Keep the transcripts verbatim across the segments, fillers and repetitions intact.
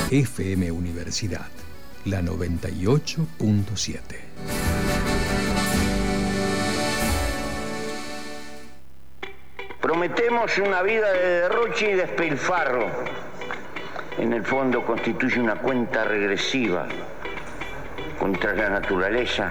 F M Universidad, la noventa y ocho punto siete. Prometemos una vida de derroche y despilfarro. En el fondo constituye una cuenta regresiva contra la naturaleza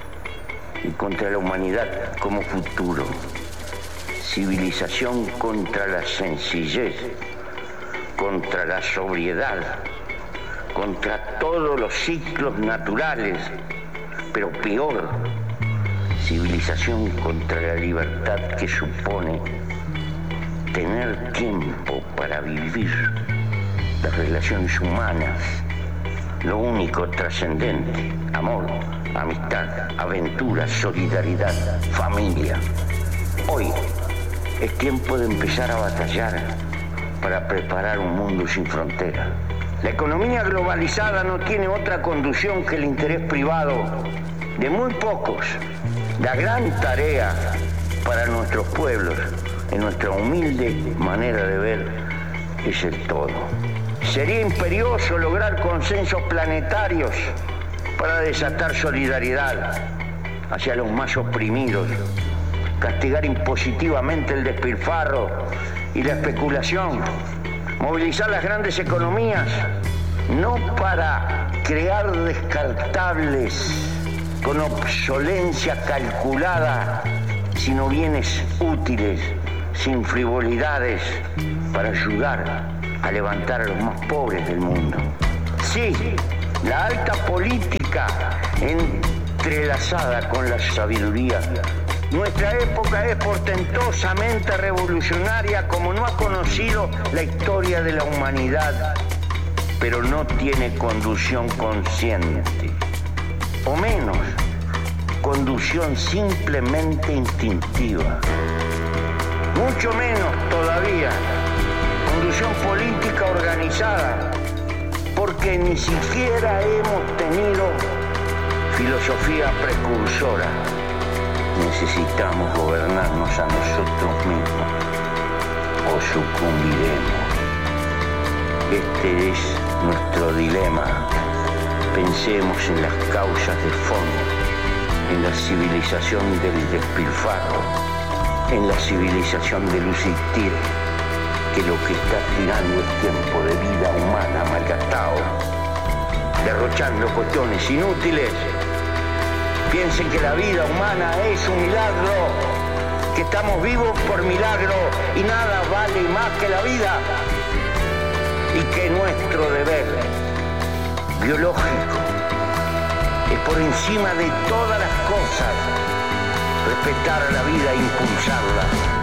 y contra la humanidad como futuro. Civilización contra la sencillez, contra la sobriedad, contra todos los ciclos naturales, pero peor, civilización contra la libertad que supone tener tiempo para vivir las relaciones humanas, lo único trascendente, amor, amistad, aventura, solidaridad, familia. Hoy es tiempo de empezar a batallar para preparar un mundo sin fronteras. La economía globalizada no tiene otra conducción que el interés privado de muy pocos. La gran tarea para nuestros pueblos, en nuestra humilde manera de ver, es el todo. Sería imperioso lograr consensos planetarios para desatar solidaridad hacia los más oprimidos, castigar impositivamente el despilfarro y la especulación, movilizar las grandes economías, no para crear descartables con obsolencia calculada, sino bienes útiles, sin frivolidades, para ayudar a levantar a los más pobres del mundo. Sí, la alta política entrelazada con la sabiduría. Nuestra época es portentosamente revolucionaria como no ha conocido la historia de la humanidad, pero no tiene conducción consciente, o menos, conducción simplemente instintiva. Mucho menos todavía, conducción política organizada, porque ni siquiera hemos tenido filosofía precursora. Necesitamos gobernarnos a nosotros mismos o sucumbiremos. Este es nuestro dilema. Pensemos en las causas de fondo, en la civilización del despilfarro, en la civilización del usistir, que lo que está tirando es tiempo de vida humana malgastado, derrochando cuestiones inútiles. Piensen que la vida humana es un milagro, que estamos vivos por milagro y nada vale más que la vida, y que nuestro deber biológico es por encima de todas las cosas respetar a la vida e impulsarla.